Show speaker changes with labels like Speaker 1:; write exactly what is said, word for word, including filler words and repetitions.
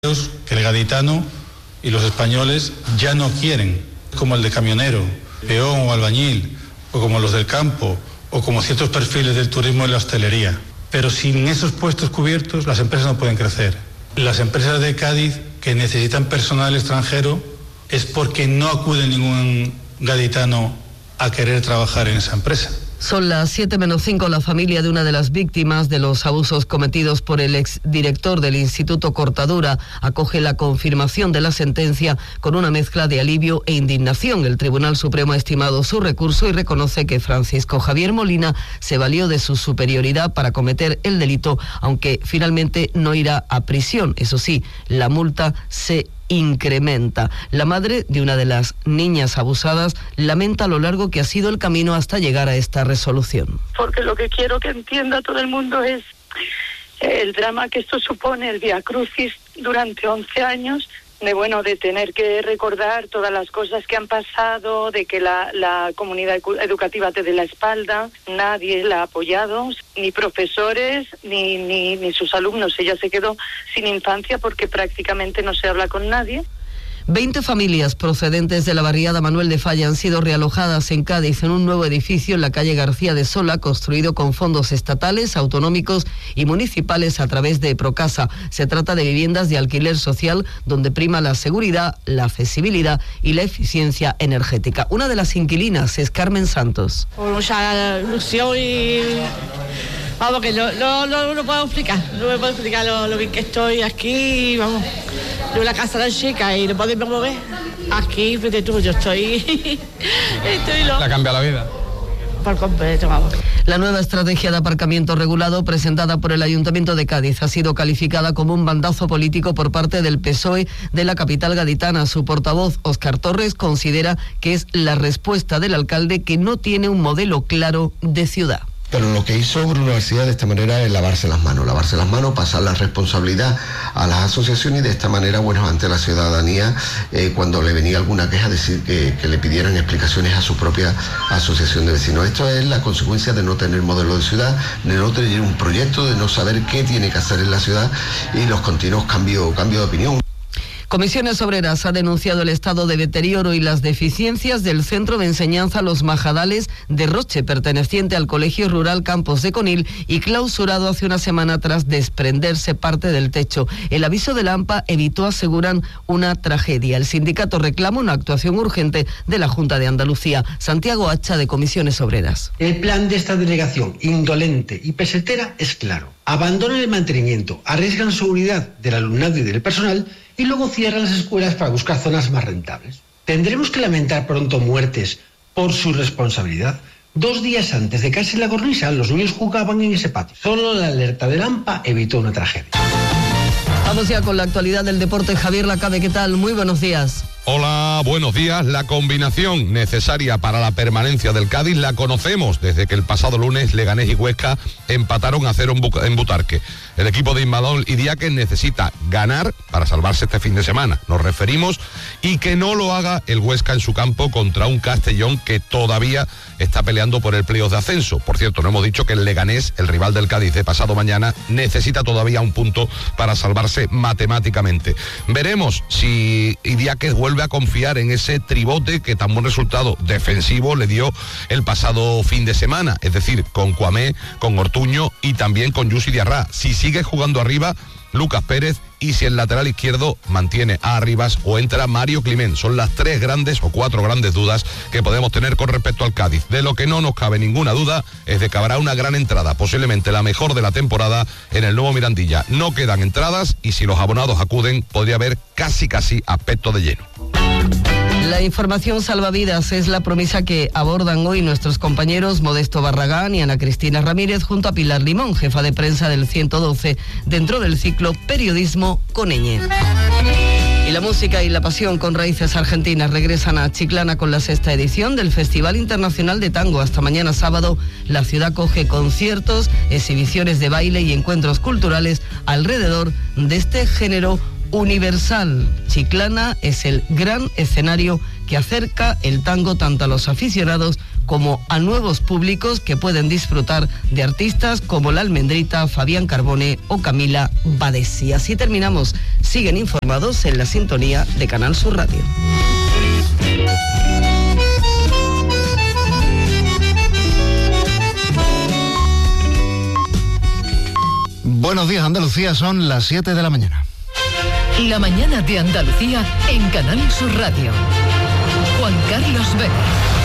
Speaker 1: que el gaditano y los españoles ya no quieren, como el de camionero, peón o albañil, o como los del campo, o como ciertos perfiles del turismo y la hostelería. Pero sin esos puestos cubiertos, las empresas no pueden crecer. Las empresas de Cádiz que necesitan personal extranjero es porque no acude ningún gaditano a querer trabajar en esa empresa.
Speaker 2: Son las siete menos cinco. La familia de una de las víctimas de los abusos cometidos por el exdirector del Instituto Cortadura acoge la confirmación de la sentencia con una mezcla de alivio e indignación. El Tribunal Supremo ha estimado su recurso y reconoce que Francisco Javier Molina se valió de su superioridad para cometer el delito, aunque finalmente no irá a prisión. Eso sí, la multa se incrementa. La madre de una de las niñas abusadas lamenta lo largo que ha sido el camino hasta llegar a esta resolución.
Speaker 3: Porque lo que quiero que entienda todo el mundo es el drama que esto supone, el viacrucis durante once años, de bueno, de tener que recordar todas las cosas que han pasado, de que la, la comunidad educativa te dé la espalda, nadie la ha apoyado, ni profesores, ni, ni, ni sus alumnos. Ella se quedó sin infancia porque prácticamente no se habla con nadie.
Speaker 2: Veinte familias procedentes de la barriada Manuel de Falla han sido realojadas en Cádiz en un nuevo edificio en la calle García de Sola, construido con fondos estatales, autonómicos y municipales a través de Procasa. Se trata de viviendas de alquiler social donde prima la seguridad, la accesibilidad y la eficiencia energética. Una de las inquilinas es Carmen Santos.
Speaker 4: Con mucha ilusión y... Vamos, que no, no, no, no puedo explicar, no me puedo explicar lo, lo bien que estoy aquí, vamos, de una casa tan chica y no podemos mover, aquí frente tuyo, estoy, estoy loca.
Speaker 5: ¿La cambia la vida?
Speaker 4: Por completo, vamos.
Speaker 2: La nueva estrategia de aparcamiento regulado presentada por el Ayuntamiento de Cádiz ha sido calificada como un bandazo político por parte del P S O E de la capital gaditana. Su portavoz, Óscar Torres, considera que es la respuesta del alcalde que no tiene un modelo claro de ciudad.
Speaker 6: Pero lo que hizo Bruno García de esta manera es lavarse las manos, lavarse las manos, pasar la responsabilidad a las asociaciones y de esta manera, bueno, ante la ciudadanía, eh, cuando le venía alguna queja, decir que, que le pidieran explicaciones a su propia asociación de vecinos. Esto es la consecuencia de no tener modelo de ciudad, de no tener un proyecto, de no saber qué tiene que hacer en la ciudad y los continuos cambios cambio de opinión.
Speaker 2: Comisiones Obreras ha denunciado el estado de deterioro y las deficiencias del centro de enseñanza Los Majadales de Roche, perteneciente al Colegio Rural Campos de Conil y clausurado hace una semana tras desprenderse parte del techo. El aviso de la AMPA evitó, aseguran, una tragedia. El sindicato reclama una actuación urgente de la Junta de Andalucía. Santiago Hacha, de Comisiones Obreras.
Speaker 7: El plan de esta delegación, indolente y pesetera, es claro. Abandonan el mantenimiento, arriesgan la seguridad del alumnado y del personal y luego cierran las escuelas para buscar zonas más rentables. ¿Tendremos que lamentar pronto muertes por su responsabilidad? Dos días antes de caerse la cornisa, los niños jugaban en ese patio. Solo la alerta del AMPA evitó una tragedia.
Speaker 2: Vamos ya con la actualidad del deporte. Javier Lacabe, ¿qué tal? Muy buenos días.
Speaker 5: Hola, buenos días. La combinación necesaria para la permanencia del Cádiz la conocemos desde que el pasado lunes Leganés y Huesca empataron a cero en Butarque. El equipo de Imanol Idiáquez necesita ganar para salvarse este fin de semana. Nos referimos y que no lo haga el Huesca en su campo contra un Castellón que todavía está peleando por el playoff de ascenso. Por cierto, no hemos dicho que el Leganés, el rival del Cádiz de pasado mañana, necesita todavía un punto para salvarse matemáticamente. Veremos si Idiáquez vuelve a confiar en ese tribote que tan buen resultado defensivo le dio el pasado fin de semana, es decir, con Cuamé, con Ortuño y también con Yusi Diarra. Si sigue jugando arriba Lucas Pérez y si el lateral izquierdo mantiene a Arribas o entra Mario Climent. Son las tres grandes o cuatro grandes dudas que podemos tener con respecto al Cádiz. De lo que no nos cabe ninguna duda es de que habrá una gran entrada, posiblemente la mejor de la temporada en el nuevo Mirandilla. No quedan entradas y si los abonados acuden podría haber casi casi aspecto de lleno.
Speaker 2: La información salvavidas es la promesa que abordan hoy nuestros compañeros Modesto Barragán y Ana Cristina Ramírez junto a Pilar Limón, jefa de prensa del ciento doce, dentro del ciclo Periodismo con Ñ. Y la música y la pasión con raíces argentinas regresan a Chiclana con la sexta edición del Festival Internacional de Tango. Hasta mañana sábado la ciudad coge conciertos, exhibiciones de baile y encuentros culturales alrededor de este género universal. Chiclana es el gran escenario que acerca el tango tanto a los aficionados como a nuevos públicos que pueden disfrutar de artistas como La Almendrita, Fabián Carbone o Camila Badesi. Así terminamos. Siguen informados en la sintonía de Canal Sur Radio.
Speaker 8: Buenos días, Andalucía, son las siete de la mañana.
Speaker 9: La mañana de Andalucía en Canal Sur Radio. Juan Carlos Vélez.